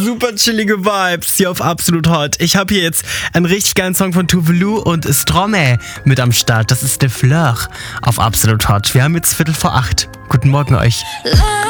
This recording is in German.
Super chillige Vibes hier auf Absolut Hot. Ich habe hier jetzt einen richtig geilen Song von Tuvalu und Stromae mit am Start. Das ist De Fleur auf Absolut Hot. Wir haben jetzt 7:45. Guten Morgen euch.